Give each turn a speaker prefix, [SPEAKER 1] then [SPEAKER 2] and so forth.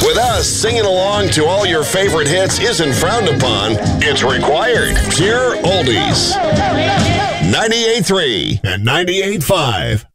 [SPEAKER 1] With us, singing along to all your favorite hits isn't frowned upon, it's required. Pure Oldies. 98.3 and 98.5.